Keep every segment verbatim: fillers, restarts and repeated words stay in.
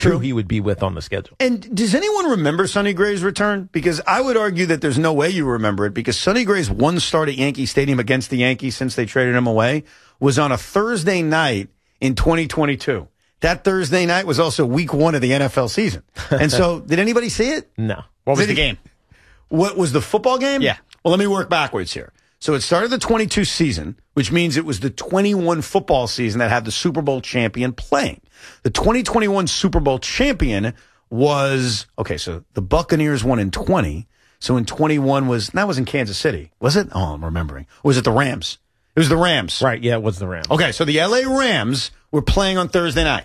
who he would be with on the schedule. And does anyone remember Sonny Gray's return? Because I would argue that there's no way you remember it, because Sonny Gray's one start at Yankee Stadium against the Yankees since they traded him away was on a Thursday night in twenty twenty-two. That Thursday night was also week one of the N F L season. And so, did anybody see it? No. What was Did the he- game? What was the football game? Yeah. Well, let me work backwards here. So it started the twenty-two season, which means it was the twenty-one football season that had the Super Bowl champion playing. The twenty twenty-one Super Bowl champion was, okay, so the Buccaneers won in twenty. So in twenty-one was, that was in Kansas City, was it? Oh, I'm remembering. Or was it the Rams? It was the Rams. Right, yeah, it was the Rams. Okay, so the L A Rams were playing on Thursday night.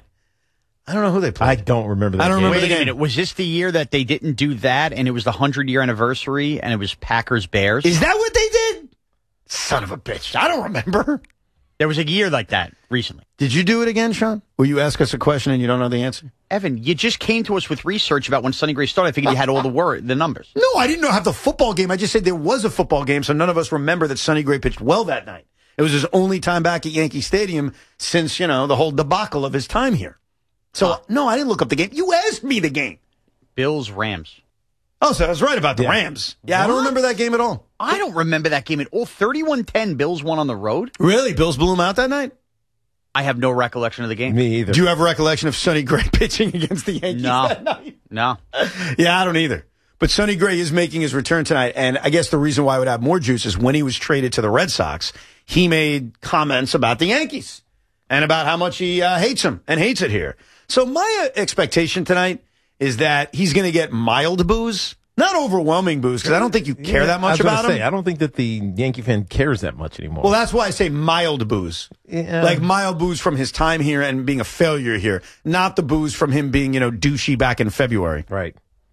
I don't know who they played. I don't remember that I don't game. remember Wait the a game. minute. Was this the year that they didn't do that and it was the hundred-year anniversary and it was Packers-Bears? Is that what they did? Son of a bitch. I don't remember. There was a year like that recently. Did you do it again, Sean? Will you ask us a question and you don't know the answer? Evan, you just came to us with research about when Sonny Gray started. I figured you had all the word, the numbers. No, I didn't know have the football game. I just said there was a football game, so none of us remember that Sonny Gray pitched well that night. It was his only time back at Yankee Stadium since, you know, the whole debacle of his time here. So, Huh. no, I didn't look up the game. You asked me the game. Bills-Rams. Oh, so I was right about the Yeah. Rams. Yeah, I don't What? remember that game at all. I don't remember that game at all. thirty-one ten, Bills won on the road? Really? Bills blew him out that night? I have no recollection of the game. Me either. Do you have a recollection of Sonny Gray pitching against the Yankees No. that night? No. Yeah, I don't either. But Sonny Gray is making his return tonight, and I guess the reason why I would have more juice is when he was traded to the Red Sox, he made comments about the Yankees and about how much he uh, hates them and hates it here. So my uh, expectation tonight is that he's going to get mild boos, not overwhelming boos, because I don't think you care Yeah, that much I was gonna about say, him. I don't think that the Yankee fan cares that much anymore. Well, that's why I say mild boos. Yeah. Like mild boos from his time here and being a failure here, not the boos from him being, you know, douchey back in February. Right.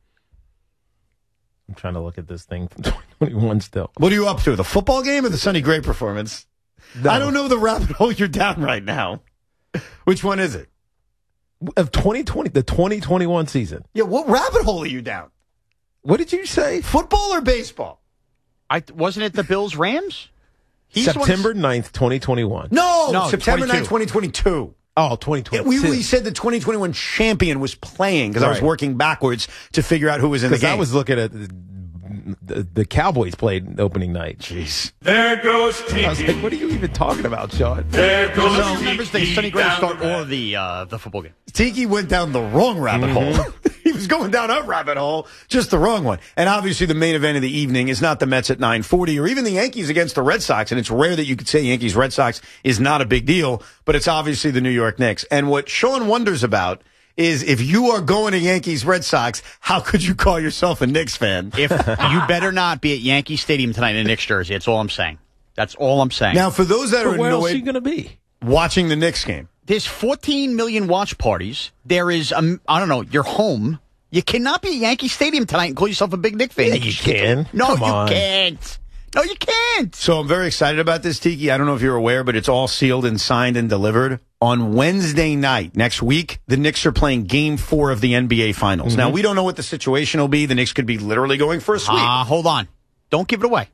I'm trying to look at this thing from twenty twenty-one still. What are you up to? The football game or the Sonny Gray performance? No. I don't know the rabbit hole you're down right now. Which one is it? Of twenty twenty, the twenty twenty-one season. Yeah, what rabbit hole are you down? What did you say? Football or baseball? I Wasn't it the Bills-Rams? He's the one- September ninth, twenty twenty-one. No, No, September ninth, twenty-two. twenty twenty-two. Oh, twenty twenty. We, we said the twenty twenty-one champion was playing because I was Right. working backwards to figure out who was in the Because game. I was looking at the, the, the Cowboys played opening night. Jeez. There goes I was Tiki. like, what are you even talking about, Sean? There goes So remembers that Tiki Sonny Gray down start the all ramp. of the uh, the football game. Tiki went down the wrong rabbit hole. He was going down a rabbit hole, just the wrong one. And obviously the main event of the evening is not the Mets at nine forty or even the Yankees against the Red Sox. And it's rare that you could say Yankees Red Sox is not a big deal, but it's obviously the New York Knicks. And what Sean wonders about is if you are going to Yankees Red Sox, how could you call yourself a Knicks fan? If you better not be at Yankee Stadium tonight in a Knicks jersey. That's all I'm saying. That's all I'm saying. Now, for those that are But where else are you annoyed going to be? watching the Knicks game, There's fourteen million watch parties. There is, um, I don't know, you're home. You cannot be at Yankee Stadium tonight and call yourself a big Knick fan. Yeah, you can. No, Come you on. can't. No, you can't. so I'm very excited about this, Tiki. I don't know if you're aware, but it's all sealed and signed and delivered. On Wednesday night next week, the Knicks are playing game four of the N B A Finals. Mm-hmm. Now, we don't know what the situation will be. The Knicks could be literally going for a sweep. Ah, hold on. Don't give it away.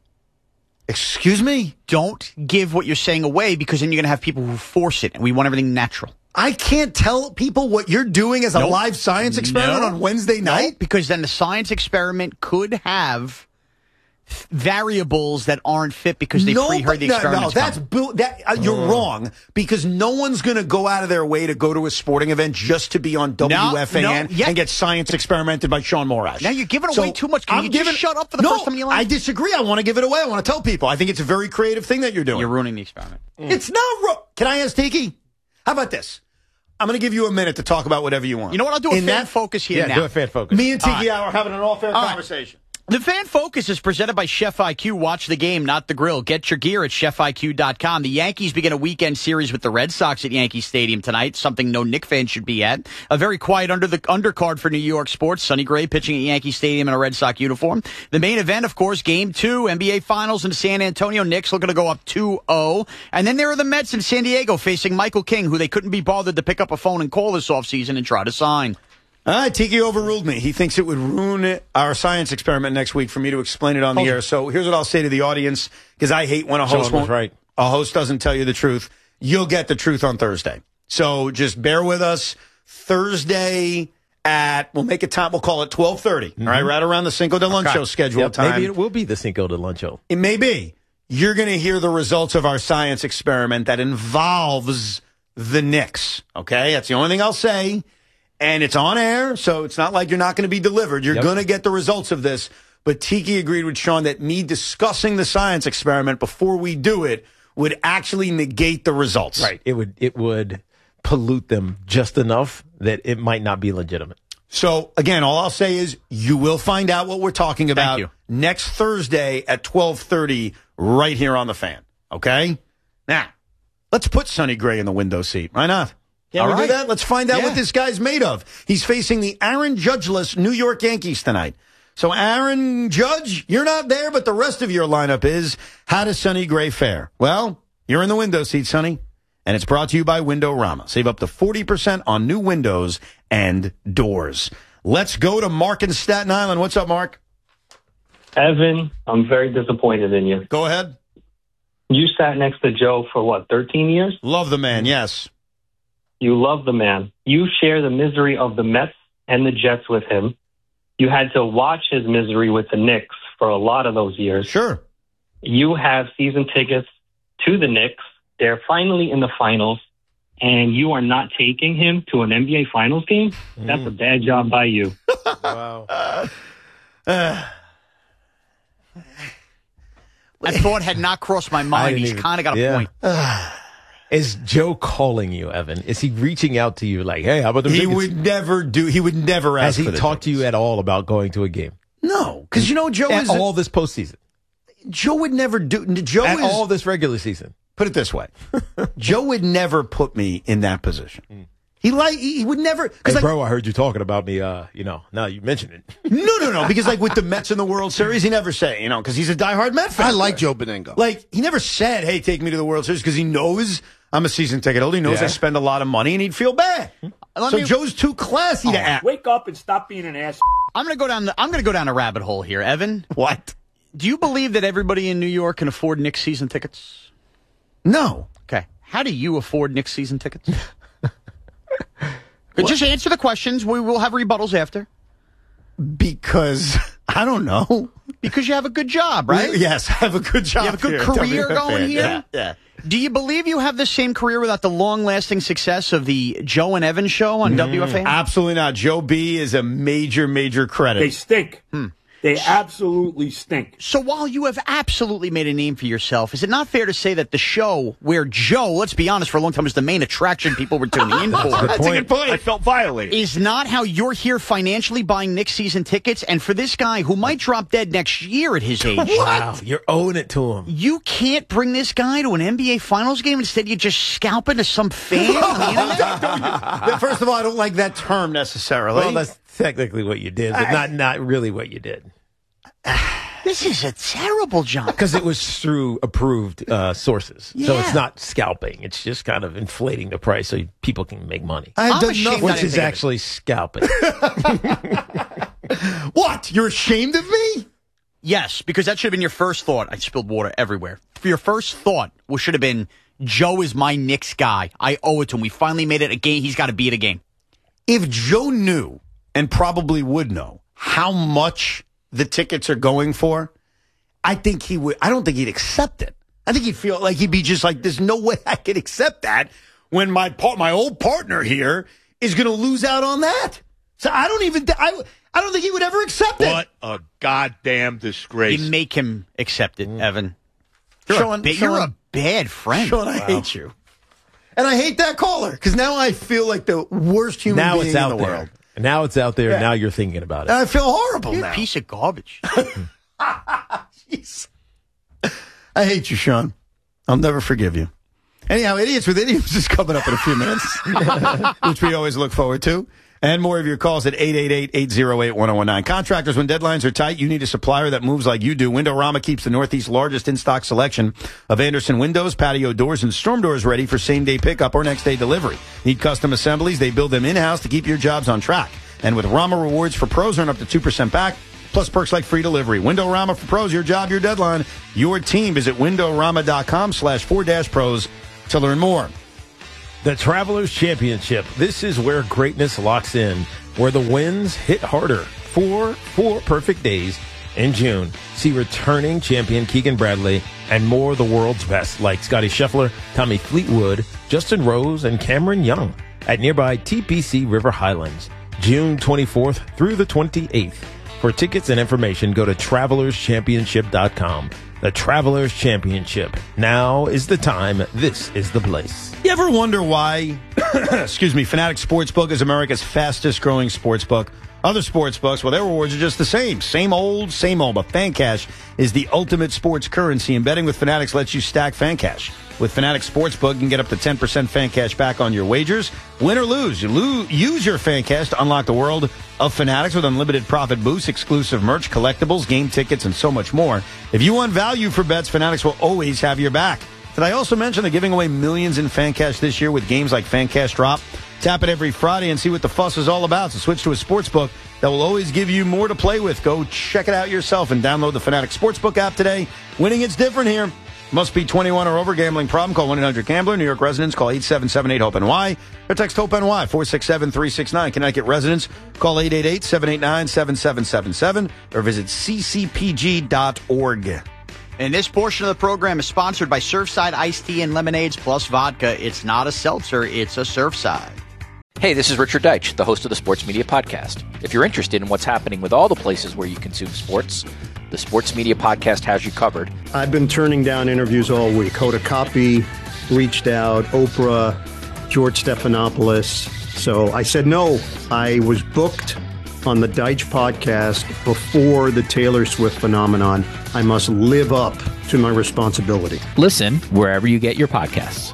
Excuse me? Don't give what you're saying away because then you're going to have people who force it, and we want everything natural. I can't tell people what you're doing as a Nope. live science experiment No. on Wednesday night? No, because then the science experiment could have th- variables that aren't fit because they No, pre-heard but- the no, experiment. no, that's bull- that uh, you're wrong because no one's going to go out of their way to go to a sporting event just to be on W F A N no, yeah. and get science experimented by Sean Morash. Now you're giving So away too much. Can I'm you just giving- shut up for the no, first time in your life? I disagree. I want to give it away. I want to tell people. I think it's a very creative thing that you're doing. You're ruining the experiment. It's not wrong. Can I ask Tiki? How about this? I'm going to give you a minute to talk about whatever you want. You know what? I'll do a In fan that- focus here Yeah, now. do a fan focus. Me and Tiki All right. are having an all-fair All right. conversation. The Fan Focus is presented by Chef I Q. Watch the game, not the grill. Get your gear at chef I Q dot com. The Yankees begin a weekend series with the Red Sox at Yankee Stadium tonight, something no Knick fan should be at. A very quiet under the undercard for New York sports. Sonny Gray pitching at Yankee Stadium in a Red Sox uniform. The main event, of course, Game two, N B A Finals in San Antonio. Knicks looking to go up two oh. And then there are the Mets in San Diego facing Michael King, who they couldn't be bothered to pick up a phone and call this offseason and try to sign. All right, Tiki overruled me. He thinks it would ruin our science experiment next week for me to explain it on the Oh. air. So here's what I'll say to the audience, because I hate when a host Sean was won't, right. a host doesn't tell you the truth. You'll get the truth on Thursday. So just bear with us. Thursday, at, we'll make it time, we'll call it twelve thirty, mm-hmm. all right, right around the Cinco de Luncho schedule yep, time. Maybe it will be the Cinco de Luncho. It may be. You're going to hear the results of our science experiment that involves the Knicks, okay? That's the only thing I'll say. And it's on air, so it's not like you're not going to be delivered. You're yep. going to get the results of this. But Tiki agreed with Sean that me discussing the science experiment before we do it would actually negate the results. Right. It would it would pollute them just enough that it might not be legitimate. So, again, all I'll say is you will find out what we're talking about next Thursday at twelve thirty right here on The Fan. Okay? Now, let's put Sonny Gray in the window seat. Why not? Can we right. do that? Let's find out yeah. what this guy's made of. He's facing the Aaron Judge-less New York Yankees tonight. So, Aaron Judge, you're not there, but the rest of your lineup is. How does Sonny Gray fare? Well, you're in the window seat, Sonny, and it's brought to you by Windorama. Save up to forty percent on new windows and doors. Let's go to Mark in Staten Island. What's up, Mark? Evan, I'm very disappointed in you. Go ahead. You sat next to Joe for, what, thirteen years? Love the man, yes. You love the man. You share the misery of the Mets and the Jets with him. You had to watch his misery with the Knicks for a lot of those years. Sure. You have season tickets to the Knicks. They're finally in the finals, and you are not taking him to an N B A Finals game? Mm. That's a bad job by you. Wow. Uh, uh, that thought had not crossed my mind. He's kind of got a yeah. point. Uh, Is Joe calling you, Evan? Is he reaching out to you like, hey, how about the He tickets? would never do, he would never ask Has for he the talked to tickets. you at all about going to a game? No, because you know Joe at is all a, this postseason. Joe would never do. Joe at is all this regular season. Put it this way, Joe would never put me in that position. Mm. He like he would never. Hey, like, bro, I heard you talking about me. Uh, you know, now you mention it. no, no, no. Because like with the Mets in the World Series, he never say, you know, because he's a diehard Met fan. I like Joe Benengo. Like he never said, "Hey, take me to the World Series," because he knows I'm a season ticket holder. He knows yeah. I spend a lot of money, and he'd feel bad. Let so me, Joe's too classy oh, to act. Wake up and stop being an ass. I'm gonna go down. The, I'm gonna go down a rabbit hole here, Evan. What? Do you believe that everybody in New York can afford Knicks season tickets? No. Okay. How do you afford Knicks season tickets? Just answer the questions. We will have rebuttals after. Because I don't know. Because you have a good job, right? Yes, I have a good job. You have a good here. career going here. Yeah, yeah. Do you believe you have the same career without the long-lasting success of the Joe and Evan show on mm, W F A N? Absolutely not. Joe B is a major, major credit. They stink. Hmm. They absolutely stink. So while you have absolutely made a name for yourself, is it not fair to say that the show where Joe, let's be honest, for a long time was the main attraction people were tuning in for? That's, That's a good point. I felt violated. Is not how you're here financially buying Knicks season tickets, and for this guy who might drop dead next year at his age. Wow, you're owing it to him. You can't bring this guy to an N B A Finals game. Instead, you're just scalping to some fan on the internet? First of all, I don't like that term necessarily. Well, that's technically what you did, but I, not not really what you did. This is a terrible job. Because it was through approved uh, sources. Yeah. So it's not scalping. It's just kind of inflating the price so people can make money. I've done nothing. Which is actually scalping. What? You're ashamed of me? Yes, because that should have been your first thought. I spilled water everywhere. For your first thought well, should have been, Joe is my Knicks guy. I owe it to him. We finally made it a game. He's got to be at a game. If Joe knew, and probably would know, how much the tickets are going for, I think he would. I don't think he'd accept it. I think he'd feel like he'd be just like, there's no way I could accept that when my par- my old partner here is going to lose out on that. So I don't even. Th- I I don't think he would ever accept it. What a goddamn disgrace! You make him accept it, mm. Evan. You're, Sean, a, ba- Sean, you're a bad friend. Sean, I wow. hate you, and I hate that caller because now I feel like the worst human now being it's out in the there. world. Now it's out there. Yeah. Now you're thinking about it. I feel horrible You're now. a piece of garbage. Jeez. I hate you, Sean. I'll never forgive you. Anyhow, Idiots with Idioms is coming up in a few minutes, which we always look forward to. And more of your calls at eight eight eight, eight oh eight, one oh one nine. Contractors, when deadlines are tight, you need a supplier that moves like you do. Windorama keeps the Northeast's largest in-stock selection of Anderson windows, patio doors, and storm doors ready for same-day pickup or next-day delivery. Need custom assemblies? They build them in-house to keep your jobs on track. And with Rama Rewards for pros, earn up to two percent back, plus perks like free delivery. Windorama for pros, your job, your deadline, your team. Visit windorama.com slash four dash pros to learn more. The Travelers Championship. This is where greatness locks in, where the wins hit harder. Four, four perfect days in June. See returning champion Keegan Bradley and more of the world's best like Scotty Scheffler, Tommy Fleetwood, Justin Rose, and Cameron Young at nearby T P C River Highlands, June twenty-fourth through the twenty-eighth. For tickets and information, go to travelers championship dot com. The Travelers Championship. Now is the time. This is the place. You ever wonder why, excuse me, Fanatics Sportsbook is America's fastest growing sportsbook? Other sportsbooks, well, their rewards are just the same. Same old, same old. But FanCash is the ultimate sports currency, and betting with Fanatics lets you stack FanCash. With Fanatics Sportsbook, you can get up to ten percent FanCash back on your wagers. Win or lose, you lo- use your FanCash to unlock the world of Fanatics with unlimited profit boosts, exclusive merch, collectibles, game tickets, and so much more. If you want value for bets, Fanatics will always have your back. Did I also mention they're giving away millions in FanCash this year with games like FanCash Drop? Tap it every Friday and see what the fuss is all about. So switch to a sportsbook that will always give you more to play with. Go check it out yourself and download the Fanatics Sportsbook app today. Winning is different here. Must be twenty-one or over. Gambling problem? Call one eight hundred gambler. New York residents call eight seven seven eight hope N Y or text HOPE-NY four six seven three six nine. Connecticut residents call eight eight eight seven eight nine seven seven seven seven or visit c c p g dot org. And this portion of the program is sponsored by Surfside Iced Tea and Lemonades plus Vodka. It's not a seltzer, it's a Surfside. Hey, this is Richard Deitch, the host of the Sports Media Podcast. If you're interested in what's happening with all the places where you consume sports, the Sports Media Podcast has you covered. I've been turning down interviews all week. Hoda Kotb reached out, Oprah, George Stephanopoulos. So I said no. I was booked on the Deitch podcast before the Taylor Swift phenomenon. I must live up to my responsibility. Listen wherever you get your podcasts.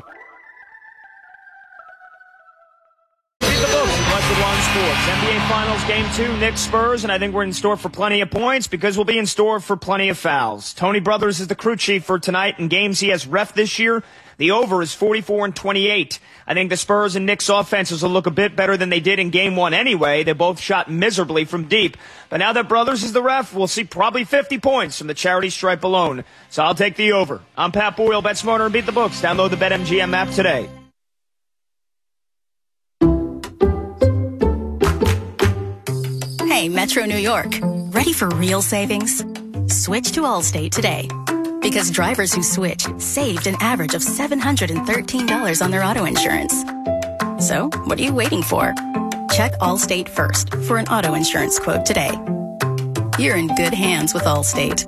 N B A Finals Game two, Knicks Spurs, and I think we're in store for plenty of points because we'll be in store for plenty of fouls. Tony Brothers is the crew chief for tonight. In games he has ref this year, the over is forty-four and twenty-eight. I think the Spurs and Knicks offenses will look a bit better than they did in Game one anyway. They both shot miserably from deep. But now that Brothers is the ref, we'll see probably fifty points from the charity stripe alone. So I'll take the over. I'm Pat Boyle, Bet Smarter and Beat the Books. Download the BetMGM app today. Hey, Metro New York. Ready for real savings? Switch to Allstate today. Because drivers who switch saved an average of seven hundred thirteen dollars on their auto insurance. So, what are you waiting for? Check Allstate first for an auto insurance quote today. You're in good hands with Allstate.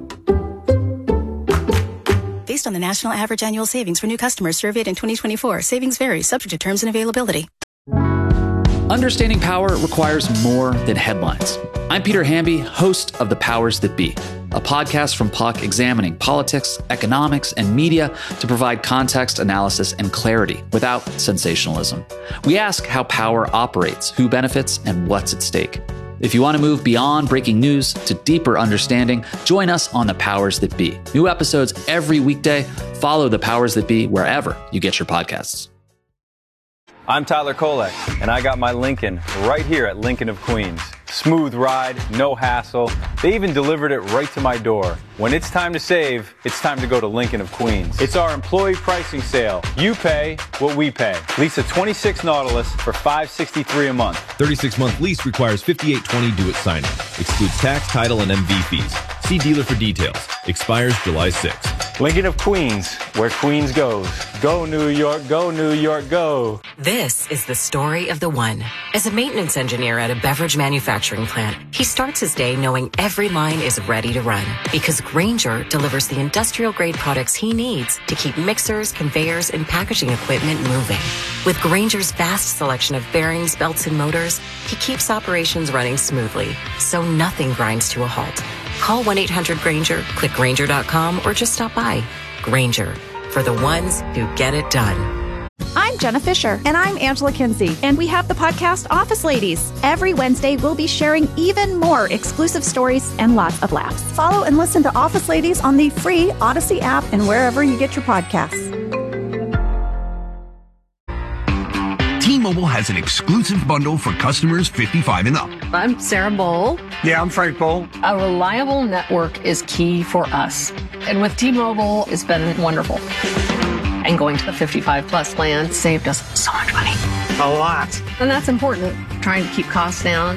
Based on the national average annual savings for new customers surveyed in twenty twenty-four, savings vary, subject to terms and availability. Understanding power requires more than headlines. I'm Peter Hamby, host of The Powers That Be, a podcast from Puck examining politics, economics, and media to provide context, analysis, and clarity without sensationalism. We ask how power operates, who benefits, and what's at stake. If you want to move beyond breaking news to deeper understanding, join us on The Powers That Be. New episodes every weekday. Follow The Powers That Be wherever you get your podcasts. I'm Tyler Kolek, and I got my Lincoln right here at Lincoln of Queens. Smooth ride, no hassle. They even delivered it right to my door. When it's time to save, it's time to go to Lincoln of Queens. It's our employee pricing sale. You pay what we pay. Lease a twenty-six Nautilus for five hundred sixty-three dollars a month. thirty-six month lease requires fifty-eight twenty due at signing. Excludes tax, title, and M V fees. See dealer for details. Expires July sixth. Lincoln of Queens, where Queens goes. Go New York, go New York, go. This is the story of the one. As a maintenance engineer at a beverage manufacturing plant, he starts his day knowing every line is ready to run because Grainger delivers the industrial-grade products he needs to keep mixers, conveyors, and packaging equipment moving. With Grainger's vast selection of bearings, belts, and motors, he keeps operations running smoothly, so nothing grinds to a halt. Call one eight hundred Grainger, click Grainger dot com, or just stop by. Grainger, for the ones who get it done. I'm Jenna Fisher. And I'm Angela Kinsey. And we have the podcast Office Ladies. Every Wednesday, we'll be sharing even more exclusive stories and lots of laughs. Follow and listen to Office Ladies on the free Odyssey app and wherever you get your podcasts. T-Mobile has an exclusive bundle for customers fifty-five and up. I'm Sarah Bowl. Yeah, I'm Frank Bowl. A reliable network is key for us. And with T-Mobile, it's been wonderful. And going to the fifty-five plus plan saved us so much money. A lot. And that's important, trying to keep costs down.